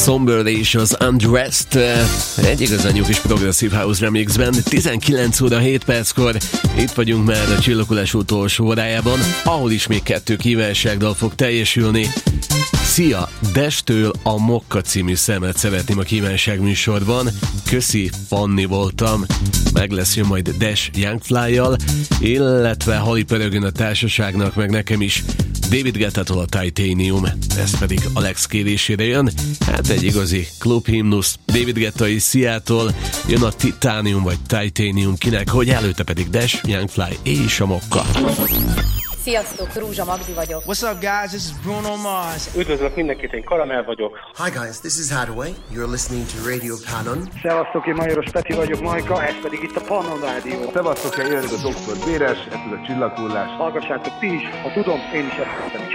Somber és az Undressed egy igazán jó kis progresszív house remixben. 19 óra 7 perckor itt vagyunk már a Csillaghullás utolsó órájában, ahol is még 2 kívánságdal fog teljesülni. Szia! Destől a Mokka című szemet szeretném a kívánság műsorban. Köszi, Fanni voltam. Meg lesz jön majd Dash Youngfly-jal, illetve Hali pörögön a társaságnak, meg nekem is David Guetta-tól a Titanium, ez pedig Alex kérésére jön. Hát egy igazi klubhimnusz. David Guetta és Szia-tól jön a Titanium vagy Titanium, kinek hogy, előtte pedig Dash Youngfly és a Mokka. Sziasztok, Rúzsa Magdi vagyok. What's up, guys? This is Bruno Mars. Üdvözlök mindenkit, én Karamell vagyok. Hi guys, this is Hadaway. You're listening to Radio Pannon. Szevasztok, én Majoros Peti vagyok, Majka, ez pedig itt a Pannon Rádió. Szevasztok, én jövök a Dr. Béres, ez a Csillaghullás. Hallgassátok ti is, ha tudom, én is ezt hiszem.